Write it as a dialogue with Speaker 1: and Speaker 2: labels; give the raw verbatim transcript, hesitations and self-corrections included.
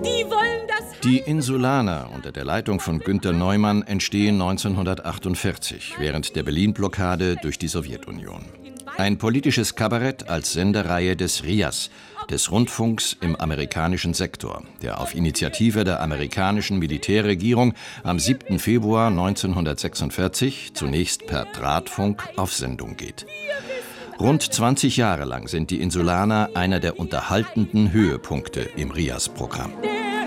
Speaker 1: Die wollen das...
Speaker 2: Die Insulaner unter der Leitung von Günter Neumann entstehen neunzehnhundertachtundvierzig während der Berlin-Blockade durch die Sowjetunion. Ein politisches Kabarett als Sendereihe des R I A S, des Rundfunks im amerikanischen Sektor, der auf Initiative der amerikanischen Militärregierung am siebten Februar neunzehnhundertsechsundvierzig zunächst per Drahtfunk auf Sendung geht. Rund zwanzig Jahre lang sind die Insulaner einer der unterhaltenden Höhepunkte im R I A S-Programm.